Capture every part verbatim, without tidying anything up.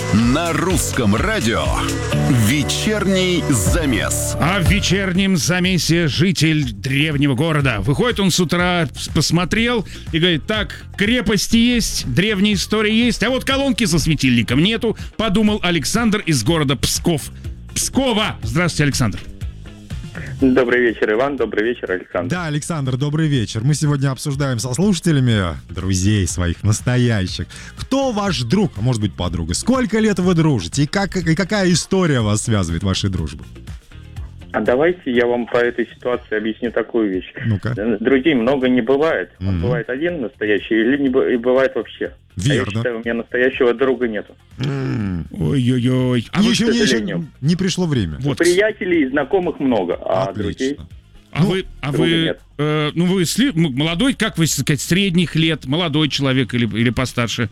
На русском радио вечерний замес. А в вечернем замесе житель древнего города. Выходит он с утра, посмотрел и говорит: так, крепости есть, древняя история есть, а вот колонки со светильником нету. Подумал Александр из города Псков. Пскова! Здравствуйте, Александр. Добрый вечер, Иван. Добрый вечер, Александр. Да, Александр, добрый вечер. Мы сегодня обсуждаем со слушателями, друзей своих, настоящих. Кто ваш друг, а может быть подруга? Сколько лет вы дружите? И, как, и какая история вас связывает, вашей дружбы? А давайте я вам по этой ситуации объясню такую вещь. Ну-ка. Друзей много не бывает. Mm-hmm. Бывает один настоящий, или не б- и бывает вообще. Верно. А я считаю, у меня настоящего друга нету. Mm. Ой-ой-ой. А вы, еще, к еще сожалению. не пришло время. вот, Приятелей и знакомых много, а Отлично. друзей... а ну, вы, а друга вы, нет. э, ну вы сли- м- молодой, как вы сказать, средних лет, молодой человек или, или постарше?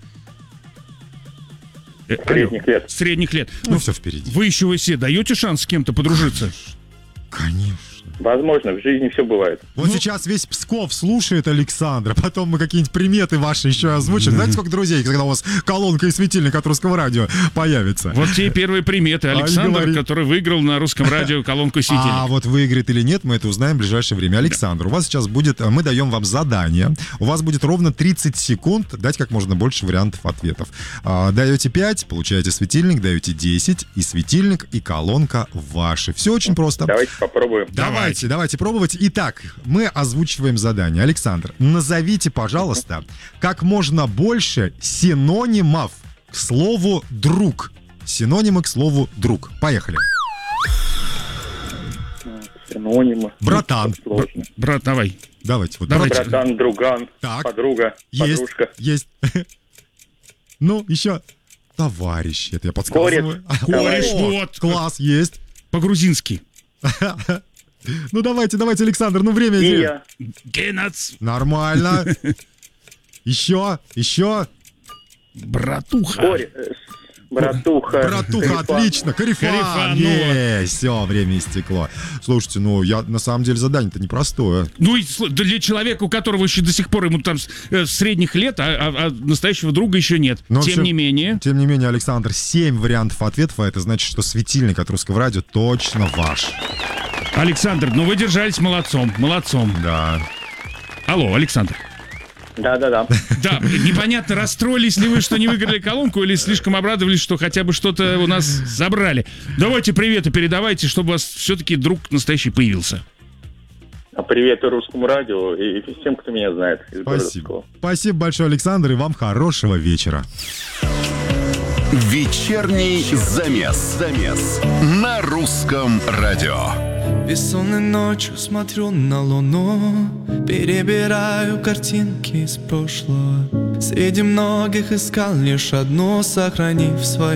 Э, Средних алло. лет. Средних лет. Ну, все впереди. Вы еще вы себе даете шанс с кем-то подружиться? Конечно. Возможно, в жизни все бывает. Вот сейчас весь Псков слушает Александра, потом мы какие-нибудь приметы ваши еще озвучим. Знаете, сколько друзей, когда у вас колонка и светильник от русского радио появится? Вот те первые приметы. Александр, говорит. который выиграл на русском радио колонку светильник. А вот выиграет или нет, мы это узнаем в ближайшее время. Александр, у вас сейчас будет, мы даем вам задание. У вас будет ровно тридцать секунд дать как можно больше вариантов ответов. А, даете пять, получаете светильник, даете десять, и светильник, и колонка ваши. Все очень просто. Давайте попробуем. Давайте, давайте пробовать. Итак, мы озвучиваем задание. Александр, назовите, пожалуйста, как можно больше синонимов к слову «друг». Синонимы к слову «друг». Поехали. Синонимы. Братан. Сложно. Брат, давай. Давайте. Вот Давайте. братан. Братан, друган, Так. подруга, Есть, подружка. есть. Ну, еще товарищ. Это я подсказываю. Кореш, О, вот. Класс, есть. По-грузински. Ну, давайте, давайте, Александр, ну время И идет. я. Генац. Нормально. Еще, еще. Братуха. Коре- э, Братуха. Братуха, Карифан. отлично. Карифан. Карифан, ну Есть, все, время истекло. Слушайте, ну, я на самом деле задание-то непростое. Ну, и сл- для человека, у которого еще до сих пор ему там с- э, средних лет, а, а- а настоящего друга еще нет. Но, в Тем общем, не менее. Тем не менее, Александр, семь вариантов ответов, а это значит, что светильник от русского радио точно ваш. Александр, ну вы держались молодцом, молодцом. Да. Алло, Александр. Да-да-да. Да, непонятно, расстроились ли вы, что не выиграли колонку, или слишком обрадовались, что хотя бы что-то у нас забрали. Давайте приветы передавайте, чтобы у вас все-таки друг настоящий появился. Привет русскому радио и всем, кто меня знает из города Спасибо. Пскова. Спасибо большое, Александр, и вам хорошего вечера. Вечерний замес. Замес. На русском радио. Бессонной ночью смотрю на луну, перебираю картинки из прошлого. Среди многих искал лишь одну, сохранив свою